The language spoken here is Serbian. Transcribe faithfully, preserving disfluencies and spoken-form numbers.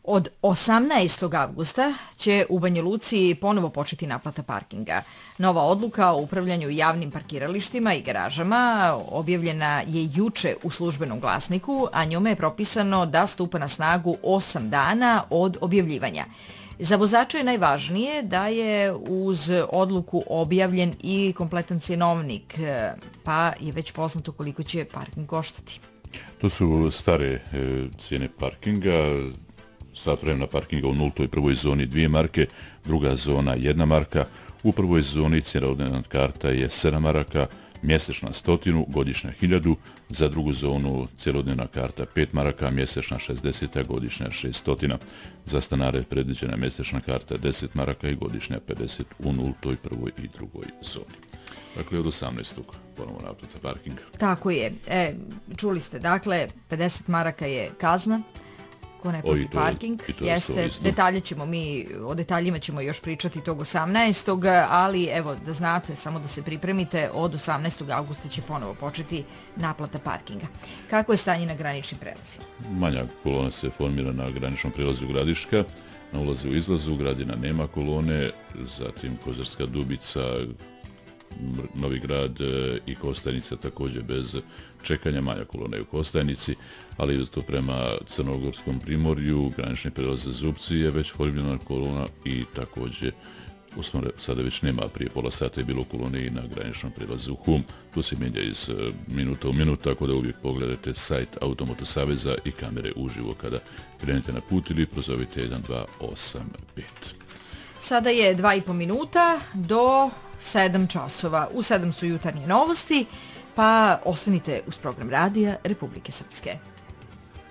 Od osamnaestog avgusta će u Banja Luci ponovo početi naplata parkinga. Nova odluka o upravljanju javnim parkiralištima i garažama objavljena je juče u službenom glasniku, a njome je propisano da stupa na snagu osam dana od objavljivanja. Za vozače je najvažnije da je uz odluku objavljen i kompletan cjenovnik, pa je već poznato koliko će parking koštati. To su stare e, cijene parkinga. Sat vremena parkinga u nultoj prvoj zoni dvije marke, druga zona jedna marka. U prvoj zoni cjenovna karta je sedam maraka, mjesečna stotinu, godišnja hiljadu. Za drugu zonu cjelodnevna karta pet maraka, mjesečna šezdeset, godišnja šeststotina. Za stanare je predviđena mjesečna karta deset maraka i godišnja pedeset u nultoj prvoj i drugoj zoni. Dakle, od osamnaestog ponovo naplata parkinga. Tako je. E, čuli ste, dakle, pedeset maraka je kazna ko ne plati parking. Jeste, detalje ćemo mi, o detaljima ćemo još pričati tog osamnaestog ali evo da znate, samo da se pripremite, od osamnaestog avgusta će ponovo početi naplata parkinga. Kako je stanje na graničnim prelazima? Manja kolona se formira na graničnom prelazu Gradiška, na ulazu i izlazu Gradina nema kolone, zatim Kozarska Dubica, Novi Grad i Kostajnica također bez čekanja, manja kolona je u Kostajnici, ali to prema Crnogorskom primorju, granični prelaz Zubci je već formirana kolona i također sada već nema, prije pola sata je bilo kolone i na graničnom prelazu Hum. To se mijenja iz minuta u minut, tako da uvijek pogledate sajt Automoto Saveza i kamere uživo kada krenete na put ili prozovite jedan dva osam pet. Sada je dva i po minuta do sedam časova. U sedam su jutarnje novosti, pa ostanite uz program radija Republike Srpske.